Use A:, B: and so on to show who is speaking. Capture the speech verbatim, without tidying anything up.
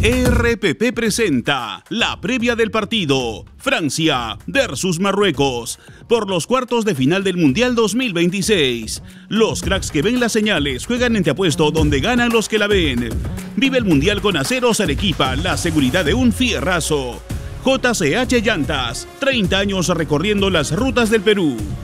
A: R P P presenta la previa del partido Francia versus Marruecos por los cuartos de final del Mundial dos mil veintiséis. Los cracks que ven las señales juegan en Te Apuesto, donde ganan los que la ven. Vive el Mundial con Aceros Arequipa, la seguridad de un fierrazo. J C H Llantas, treinta años recorriendo las rutas del Perú.